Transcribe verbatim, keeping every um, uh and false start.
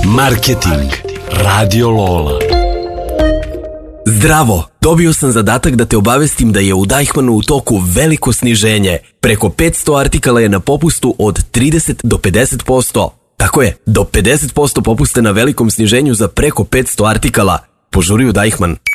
Marketing. Radio Lola. Zdravo! Dobio sam zadatak da te obavestim da je u Deichmannu u toku veliko sniženje. Preko petsto artikala je na popustu od trideset do pedeset posto. Tako je, do pedeset posto popuste na velikom sniženju za preko petsto artikala. Požuri u Deichmann.